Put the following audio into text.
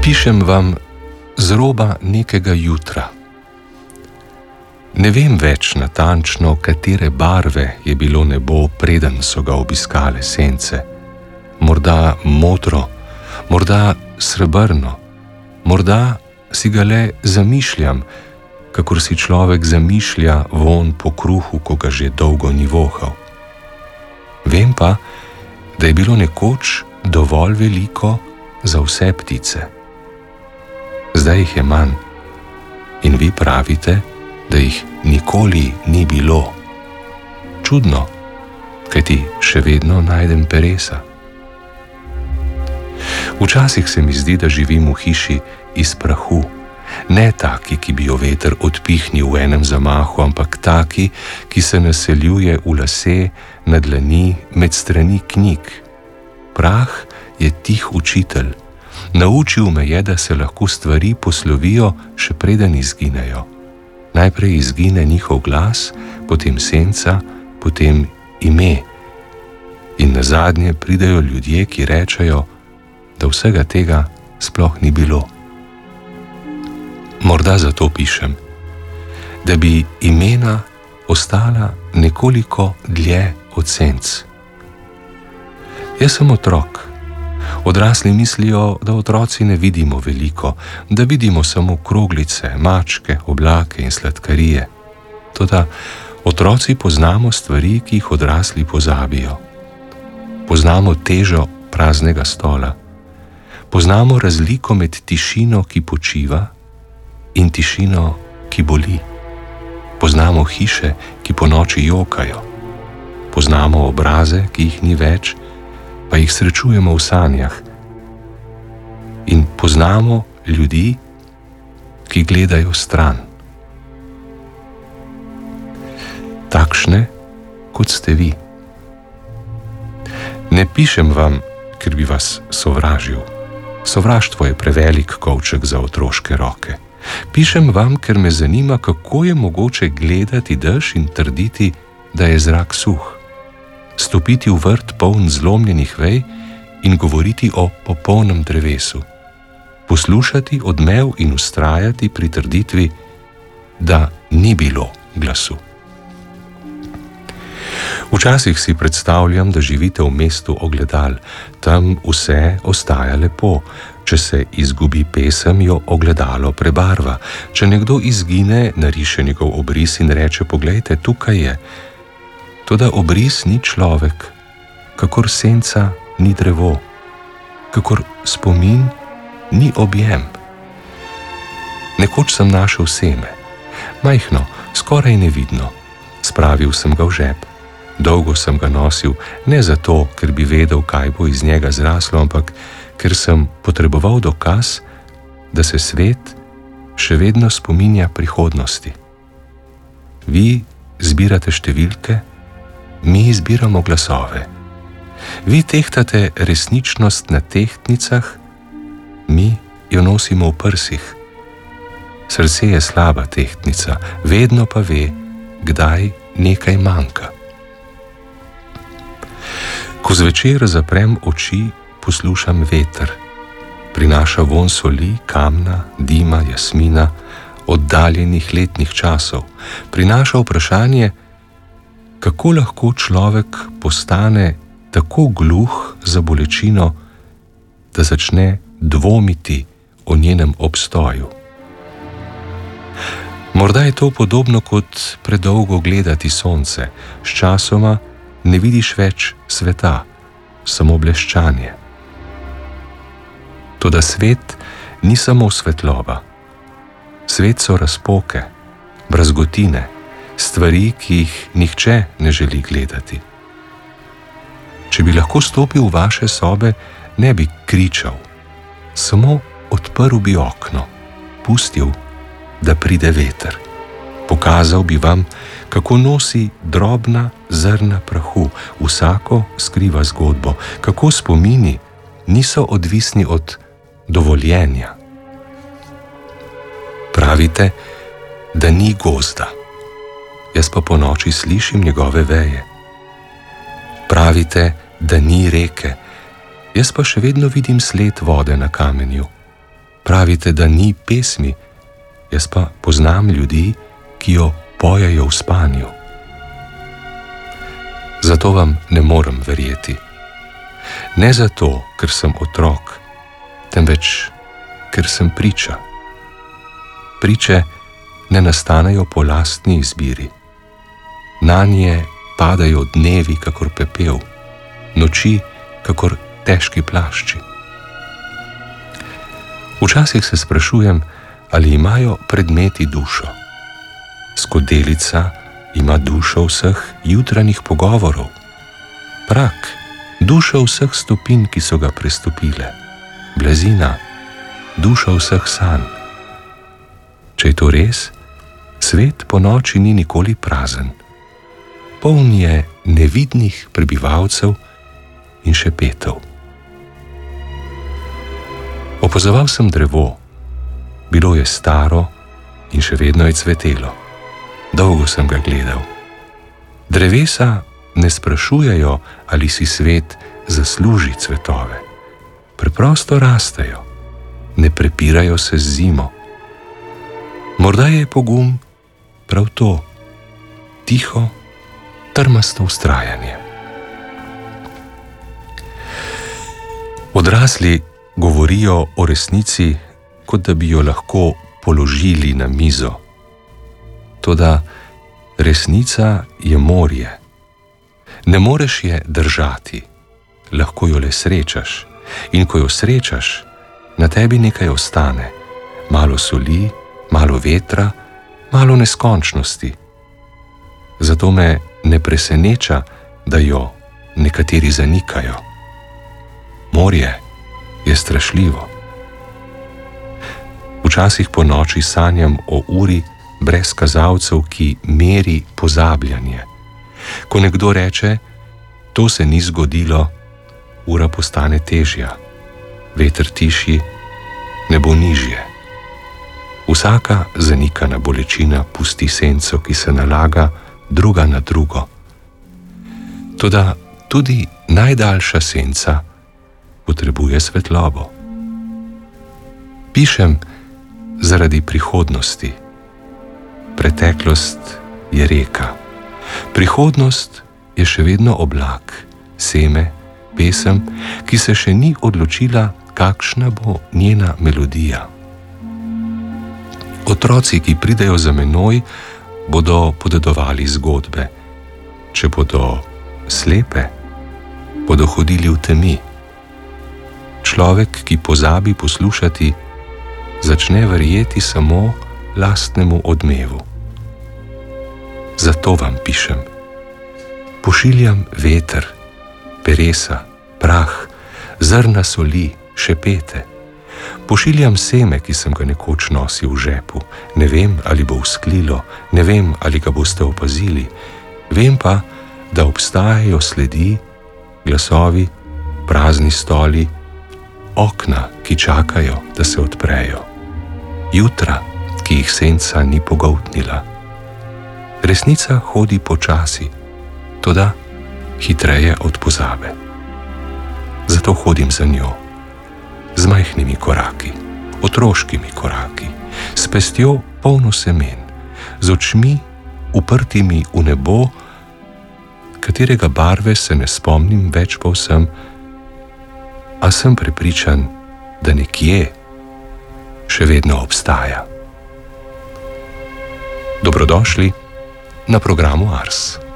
Pišem vam z roba nekega jutra. Ne vem več natančno, katere barve je bilo nebo, preden so ga obiskale sence. Morda modro, morda srebrno, morda si ga le zamišljam, kakor si človek zamišlja vonj po kruhu, ko ga že dolgo ni vohal. Vem pa, da je bilo nekoč dovolj veliko za vse ptice. Zdaj jih je manj in vi pravite, da jih nikoli ni bilo. Čudno, kajti še vedno najdem peresa. Včasih se mi zdi, da živim v hiši iz prahu, ne taki, ki bi jo veter odpihnil v enem zamahu, ampak taki, ki se naseljuje v lase, na dlani, med strani knjig. Prah je tih učitelj. Naučil me je, da se lahko stvari poslovijo, še preden izginejo. Najprej izgine njihov glas, potem senca, potem ime. In nazadnje pridejo ljudje, ki rečejo, da vsega tega sploh ni bilo. Morda zato pišem, da bi imena ostala nekoliko dlje od senc. Jaz sem otrok. Odrasli mislijo, da otroci ne vidimo veliko, da vidimo samo kroglice, mačke, oblake in sladkarije. Toda otroci poznamo stvari, ki jih odrasli pozabijo. Poznamo težo praznega stola. Poznamo razliko med tišino, ki počiva, in tišino, ki boli. Poznamo hiše, ki ponoči jokajo. Poznamo obraze, ki jih ni več, pa jih srečujemo v sanjah. In poznamo ljudi, ki gledajo stran. Takšne, kot ste vi. Ne pišem vam, ker bi vas sovražil. Sovraštvo je prevelik kovček za otroške roke. Pišem vam, ker me zanima, kako je mogoče gledati dež in trditi, da je zrak suh. Stopiti v vrt poln zlomljenih vej in govoriti o popolnem drevesu. Poslušati odmev in vztrajati pri trditvi, da ni bilo glasu. Včasih si predstavljam, da živite v mestu ogledal. Tam vse ostaja lepo. Če se izgubi pesem, jo ogledalo prebarva. Če nekdo izgine, nariše njegov obris in reče, poglejte, tukaj je. Toda obris ni človek, kakor senca ni drevo, kakor spomin ni objem. Nekoč sem našel seme, majhno, skoraj nevidno. Spravil sem ga v žep. Dolgo sem ga nosil, ne zato, ker bi vedel, kaj bo iz njega zraslo, ampak ker sem potreboval dokaz, da se svet še vedno spominja prihodnosti. Vi zbirate številke, mi izbiramo glasove. Vi tehtate resničnost na tehtnicah, mi jo nosimo v prsih. Srce je slaba tehtnica, vedno pa ve, kdaj nekaj manjka. Ko zvečer zaprem oči, poslušam veter. Prinaša vonj soli, kamna, dima, jasmina, oddaljenih letnih časov. Prinaša vprašanje, kako lahko človek postane tako gluh za bolečino, da začne dvomiti o njenem obstoju. Morda je to podobno kot predolgo gledati sonce. Sčasoma ne vidiš več sveta, samo bleščanje. Toda svet ni samo svetloba. Svet so razpoke, brazgotine, stvari, ki jih nihče ne želi gledati. Če bi lahko stopil v vaše sobe, ne bi kričal, samo odprl bi okno, pustil, da pride veter. Pokazal bi vam, kako nosi drobna zrna prahu, vsako skriva zgodbo, kako spomini niso odvisni od dovoljenja. Pravite, da ni gozda, jaz pa ponoči slišim njegove veje. Pravite, da ni reke, jaz pa še vedno vidim sled vode na kamenju. Pravite, da ni pesmi, jaz pa poznam ljudi, ki jo pojejo v spanju. Zato vam ne morem verjeti. Ne zato, ker sem otrok, temveč, ker sem priča. Priče ne nastanejo po lastni izbiri. Nanje padajo dnevi kakor pepel, noči kakor težki plašči. Včasih se sprašujem, ali imajo predmeti dušo. Skodelica ima dušo vseh jutranjih pogovorov. Prak, dušo vseh stopinj, ki so ga prestopile. Blazina, dušo vseh sanj. Če je to res, svet po noči ni nikoli prazen. Poln je nevidnih prebivalcev in šepetov. Opazoval sem drevo. Bilo je staro in še vedno je cvetelo. Dolgo sem ga gledal. Drevesa ne sprašujejo, ali si svet zasluži cvetove. Preprosto rastejo, ne prepirajo se z zimo. Morda je pogum prav to, tiho, trmasto vztrajanje. Odrasli govorijo o resnici, kot da bi jo lahko položili na mizo. Toda resnica je morje. Ne moreš je držati, lahko jo le srečaš. In ko jo srečaš, na tebi nekaj ostane. Malo soli, malo vetra, malo neskončnosti. Zato me ne preseneča, da jo nekateri zanikajo. Morje je strašljivo. Včasih po noči sanjam o uri brez kazalcev, ki meri pozabljanje. Ko nekdo reče, to se ni zgodilo, ura postane težja, veter tišji, nebo nižje. Vsaka zanikana bolečina pusti senco, ki se nalaga druga na drugo. Toda tudi najdaljša senca potrebuje svetlobo. Pišem zaradi prihodnosti. Preteklost je reka. Prihodnost je še vedno oblak, seme, pesem, ki se še ni odločila, kakšna bo njena melodija. Otroci, ki pridejo za menoj, bodo podedovali zgodbe. Če bodo slepe, bodo hodili v temi. Človek, ki pozabi poslušati, začne verjeti samo lastnemu odmevu. Zato vam pišem. Pošiljam veter, peresa, prah, zrna soli, šepete. Pošiljam seme, ki sem ga nekoč nosil v žepu. Ne vem, ali bo vzklilo, ne vem, ali ga boste opazili. Vem pa, da obstajajo sledi, glasovi, prazni stoli, okna, ki čakajo, da se odprejo. Jutra, ki jih senca ni pogoltnila. Resnica hodi počasi, toda hitreje od pozabe. Zato hodim za njo, z majhnimi koraki, otroškimi koraki, s pestjo polno semen, z očmi uprtimi v nebo, katerega barve se ne spomnim več povsem, a sem prepričan, da nekje še vedno obstaja. Dobrodošli na programu Ars.